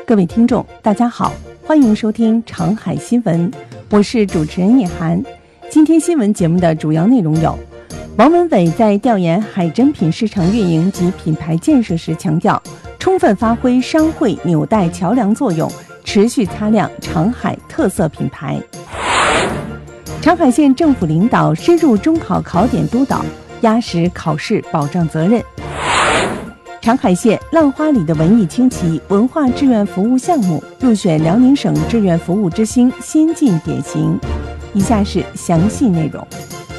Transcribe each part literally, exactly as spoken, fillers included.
各位听众大家好，欢迎收听长海新闻，我是主持人叶涵。今天新闻节目的主要内容有：王文伟在调研海珍品市场运营及品牌建设时强调，充分发挥商会纽带桥梁作用，持续擦亮长海特色品牌。长海县政府领导深入中考考点督导，压实考试保障责任。长海县浪花里的文艺轻骑文化志愿服务项目入选辽宁省志愿服务之星先进典型。以下是详细内容。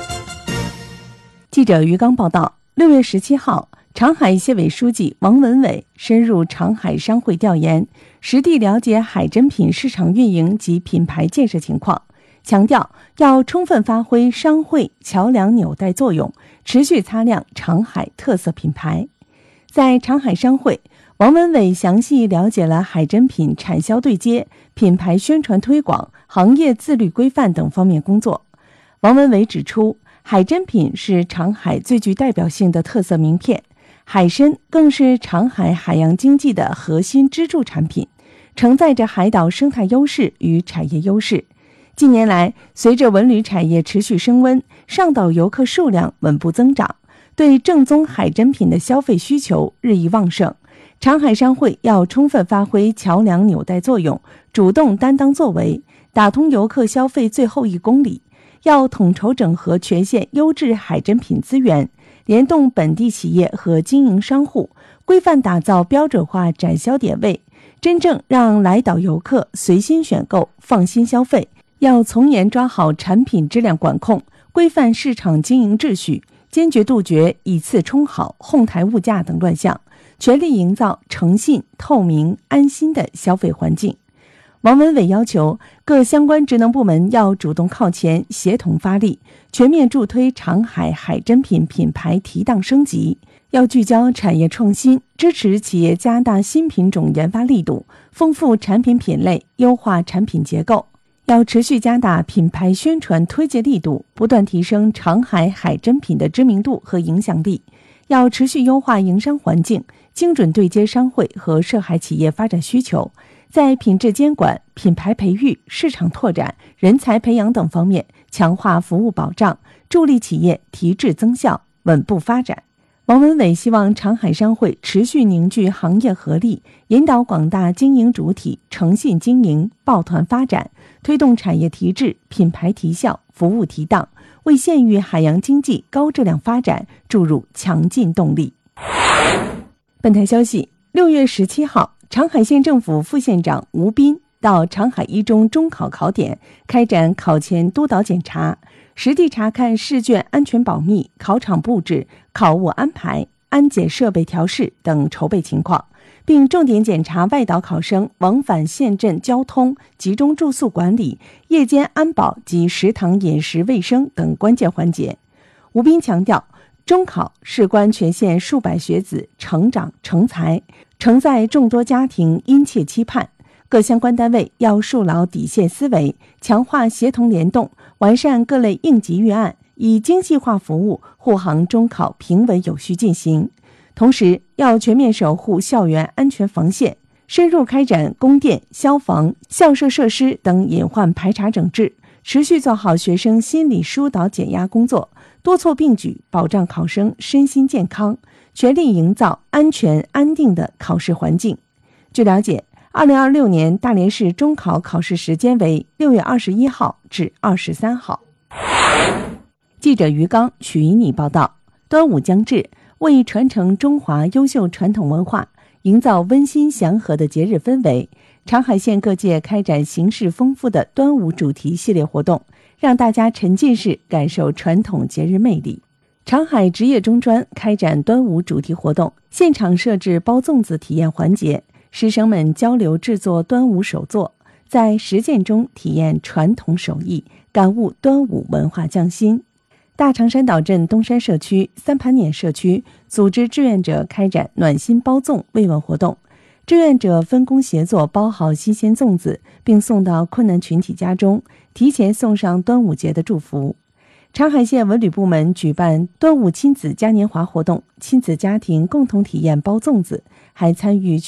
记者于刚报道，六月十七号，长海县委书记王文伟深入长海商会调研，实地了解海珍品市场运营及品牌建设情况，强调要充分发挥商会桥梁纽带作用，持续擦亮长海特色品牌。在长海商会，王文伟详细了解了海珍品产销对接、品牌宣传推广、行业自律规范等方面工作。王文伟指出，海珍品是长海最具代表性的特色名片，海参更是长海海洋经济的核心支柱产品，承载着海岛生态优势与产业优势。近年来，随着文旅产业持续升温，上岛游客数量稳步增长，对正宗海珍品的消费需求日益旺盛。长海商会要充分发挥桥梁纽带作用，主动担当作为，打通游客消费最后一公里。要统筹整合全县优质海珍品资源，联动本地企业和经营商户，规范打造标准化展销点位，真正让来岛游客随心选购、放心消费。要从严抓好产品质量管控，规范市场经营秩序，坚决杜绝以次充好、哄抬物价等乱象，全力营造诚信、透明、安心的消费环境。王文伟要求各相关职能部门要主动靠前，协同发力，全面助推长海海珍品品牌提档升级。要聚焦产业创新，支持企业加大新品种研发力度，丰富产品品类，优化产品结构。要持续加大品牌宣传推介力度，不断提升长海海珍品的知名度和影响力。要持续优化营商环境，精准对接商会和涉海企业发展需求，在品质监管、品牌培育、市场拓展、人才培养等方面强化服务保障，助力企业提质增效，稳步发展。王文伟希望长海商会持续凝聚行业合力，引导广大经营主体诚信经营、抱团发展，推动产业提质、品牌提效、服务提档，为县域海洋经济高质量发展注入强劲动力。本台消息，六月十七号，长海县政府副县长吴斌到长海一中中考考点开展考前督导检查，实地查看试卷安全保密、考场布置、考务安排、安检设备调试等筹备情况，并重点检查外岛考生往返县镇交通、集中住宿管理、夜间安保及食堂饮食卫生等关键环节。吴斌强调，中考事关全县数百学子成长成才，承载众多家庭殷切期盼，各相关单位要树牢底线思维，强化协同联动，完善各类应急预案，以精细化服务护航中考平稳有序进行。同时，要全面守护校园安全防线，深入开展供电、消防、校舍设施等隐患排查整治，持续做好学生心理疏导减压工作，多措并举，保障考生身心健康，全力营造安全安定的考试环境。据了解，二零二六年大连市中考考试时间为六月二十一号至二十三号。记者于刚、曲一妮报道，端午将至，为传承中华优秀传统文化，营造温馨祥和的节日氛围，长海县各界开展形式丰富的端午主题系列活动，让大家沉浸式感受传统节日魅力。长海职业中专开展端午主题活动，现场设置包粽子体验环节，师生们交流制作端午手作，在实践中体验传统手艺，感悟端午文化匠心。大长山岛镇东山社区、三盘碾社区组织志愿者开展暖心包粽慰问活动，志愿者分工协作包好新鲜粽子，并送到困难群体家中，提前送上端午节的祝福。长海县文旅部门举办端午亲子嘉年华活动，亲子家庭共同体验包粽子，还参与